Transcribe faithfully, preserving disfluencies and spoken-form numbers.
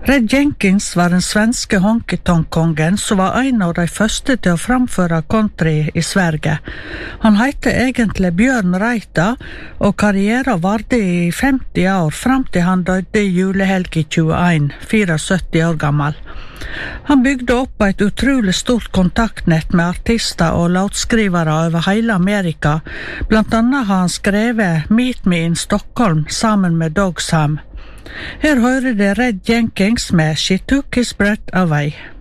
Red Jenkins var den svenske honky-tonk-kongen som var en av de første til å framføre country i Sverige. Han heter egentlig Bjørn Reita, og karrieren varte i femti år fram til han døde i julehelg i tjueén, syttifire år gammel. Han bygde opp et utrolig stort kontaktnett med artister og låtskrivere over hele Amerika. Blant annet har han skrevet Meet Me in Stockholm sammen med Dog Sam. Her hører det Red Jenkins med She Took His Breath Away.